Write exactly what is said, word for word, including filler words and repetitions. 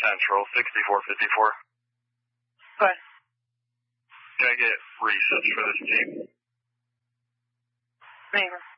Central, sixty-four fifty-four. Good. Can I get research for this team? Maybe.